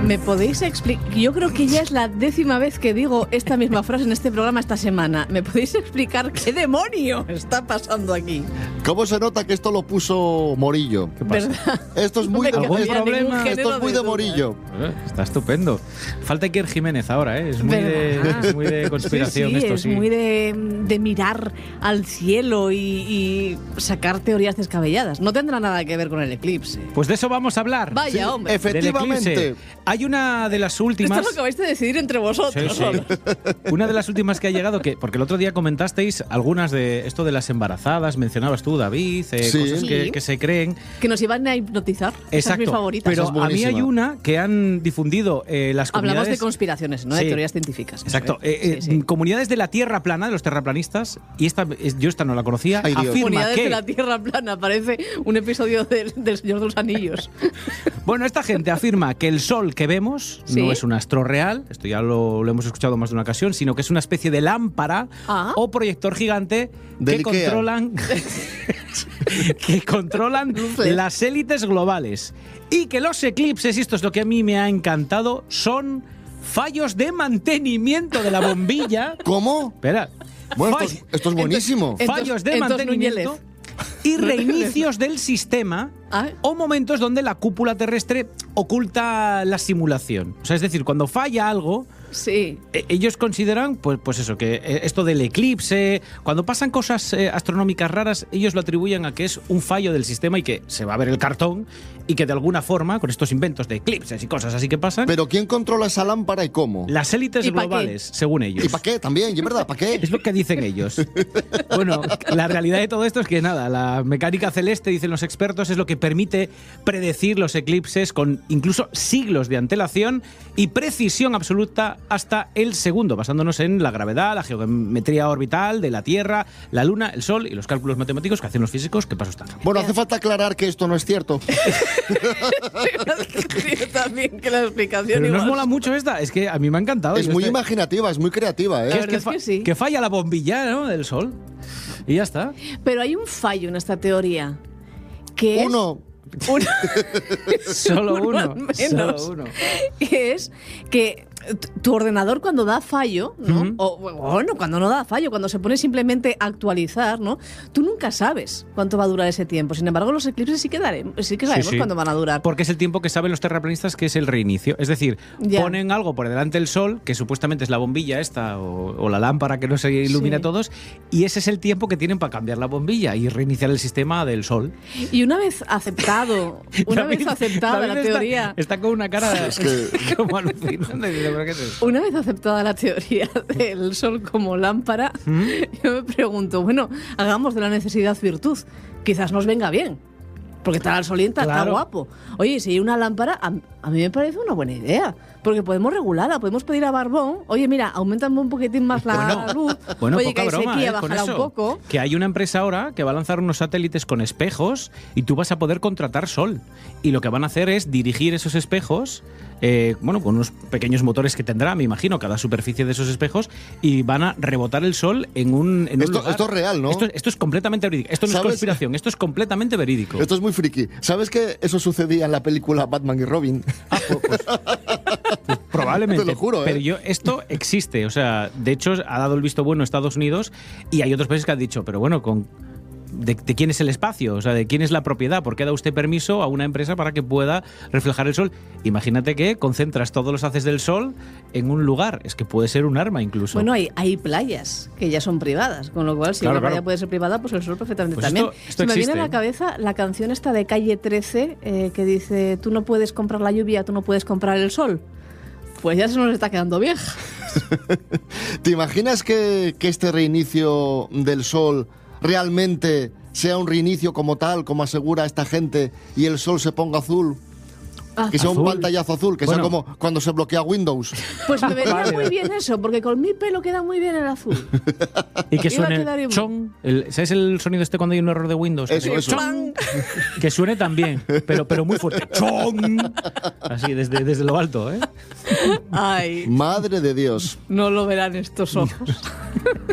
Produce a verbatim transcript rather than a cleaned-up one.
¿Me podéis explicar? Yo creo que ya es la décima vez que digo esta misma frase en este programa esta semana. ¿Me podéis explicar qué demonio está pasando aquí? ¿Cómo se nota que esto lo puso Morillo? ¿Qué pasa? ¿Verdad? Esto es muy, No me de, cabía esto, ningún esto género es muy de de duda. Morillo. Eh, Está estupendo. Falta Iker Jiménez ahora, ¿eh? Es muy, de, ¿Verdad? es muy de conspiración sí, sí, esto, es sí. muy de, de mirar al cielo y, y sacar teorías descabelladas. No tendrá nada que ver con el eclipse. Pues de eso vamos a hablar. Vaya, Sí, hombre. efe- Del Efectivamente. eclipse. Hay una de las últimas... Esto lo acabáis de decidir entre vosotros. Sí, sí. Una de las últimas que ha llegado, que porque el otro día comentasteis algunas de esto de las embarazadas, mencionabas tú, David, eh, Sí. cosas que, Sí. que se creen. Que nos iban a hipnotizar. Esa es mi favorita. Pero Esa es a mí hay buenísima. una que han difundido eh, las Hablamos comunidades... de conspiraciones, no de Sí. teorías científicas. Exacto. Eso, ¿eh? Eh, eh, Sí, sí. Comunidades de la Tierra plana, de los terraplanistas, y esta es- yo esta no la conocía, Ay, Dios. afirma Comunidades que... de la Tierra plana, parece un episodio del, del Señor de los Anillos. Bueno, esta gente afirma que el Sol que vemos Sí. no es un astro real, esto ya lo, lo hemos escuchado más de una ocasión, sino que es una especie de lámpara Ah. o proyector gigante Del que Ikea. controlan, que controlan Luces. las élites globales. Y que los eclipses, y esto es lo que a mí me ha encantado, son fallos de mantenimiento de la bombilla. ¿Cómo? Espera. Bueno, Fall- esto es, esto es buenísimo. Entonces- fallos de entonces, mantenimiento y reinicios del sistema Ah. o momentos donde la cúpula terrestre oculta la simulación. O sea, es decir, cuando falla algo, Sí. eh, ellos consideran, pues, pues eso, que eh, esto del eclipse, cuando pasan cosas eh, astronómicas raras, ellos lo atribuyen a que es un fallo del sistema y que se va a ver el cartón y que de alguna forma, con estos inventos de eclipses y cosas así que pasan, Pero ¿quién controla esa lámpara y cómo? las élites ¿Y pa' qué? globales, según ellos. ¿Y para qué? También, ¿y verdad? ¿Para qué? Es lo que dicen ellos. Bueno, la realidad de todo esto es que nada, la mecánica celeste, dicen los expertos, es lo que permite predecir los eclipses con incluso siglos de antelación y precisión absoluta hasta el segundo, basándonos en la gravedad, la geometría orbital de la Tierra, la Luna, el Sol y los cálculos matemáticos que hacen los físicos. ¿Qué paso están? Bueno, hace falta aclarar que esto no es cierto. Yo también que la explicación Pero ¿no os igual. mola mucho esta? Es que a mí me ha encantado. Es Yo muy este- imaginativa, es muy creativa, La ¿eh? que, verdad es fa- que sí. que falla la bombilla, ¿no? Del Sol. Y ya está. Pero hay un fallo en esta teoría. Que Uno. es uno, Solo uno uno. al menos. Solo uno. Que es que t- tu ordenador cuando da fallo, ¿no? Ujú. O bueno, cuando no da fallo, cuando se pone simplemente a actualizar, ¿no? Tú nunca sabes cuánto va a durar ese tiempo. Sin embargo, los eclipses sí que, daremos, sí que sabemos Sí, sí. cuándo van a durar. Porque es el tiempo que saben los terraplanistas que es el reinicio. Es decir, Ya. ponen algo por delante del Sol, que supuestamente es la bombilla esta o, o la lámpara que no se ilumina Sí. a todos, y ese es el tiempo que tienen para cambiar la bombilla y reiniciar el sistema del Sol. Y una vez aceptado, una vez David- aceptada David la está- teoría, Está, con una cara Es que- como alucinando. y dice, ¿pero qué es esto? una vez aceptada la teoría del sol como lámpara, ¿Mm? yo me pregunto, bueno, hagamos de la necesidad virtud. Quizás nos venga bien. Porque está al sol y está, está Claro. guapo. Oye, si hay una lámpara, a, a mí me parece una buena idea. Porque podemos regularla, podemos pedir a Barbón, oye, mira, aumentame un poquitín más la Bueno, luz. Bueno, oye, poca que hay broma, sequía, ¿eh? Con bájala un eso. poco. Que hay una empresa ahora que va a lanzar unos satélites con espejos y tú vas a poder contratar sol. Y lo que van a hacer es dirigir esos espejos, eh, bueno, con unos pequeños motores que tendrá, me imagino, cada superficie de esos espejos, y van a rebotar el sol en un, en un Esto- lugar. esto es real, ¿no? Esto, esto es completamente verídico. Esto no es ¿Sabes? conspiración, esto es completamente verídico. Esto es muy friki. ¿Sabes que eso sucedía en la película Batman y Robin? Ah, pues, pues- pues probablemente. Te lo juro, ¿eh? Pero yo, esto existe. O sea, de hecho, ha dado el visto bueno Estados Unidos y hay otros países que han dicho, pero bueno, con. De, de quién es el espacio? O sea, ¿de quién es la propiedad? ¿Por qué da usted permiso a una empresa para que pueda reflejar el sol? Imagínate que concentras todos los haces del sol en un lugar. Es que puede ser un arma incluso. Bueno, hay, hay playas que ya son privadas, con lo cual si Claro, una playa claro. puede ser privada, pues el sol perfectamente Pues también. esto- esto Se me viene existe. a la cabeza la canción esta de Calle trece eh, que dice, tú no puedes comprar la lluvia, tú no puedes comprar el sol. Pues ya se nos está quedando vieja. ¿Te imaginas que, que este reinicio del Sol realmente sea un reinicio como tal, como asegura esta gente, y el Sol se ponga azul? Ah, Que sea un Azul. pantallazo azul, que Bueno. sea como cuando se bloquea Windows. pues me venía Vale. muy bien eso, porque con mi pelo queda muy bien el azul. y que iba a suene quedar igual. chong. El- ¿Sabes el sonido este cuando hay un error de Windows? Eso, Que eso. chong. Que suene también, pero, pero muy fuerte. ¡Chong! Así, desde, desde lo alto, ¿eh? Ay, Madre de Dios. no lo verán estos ojos.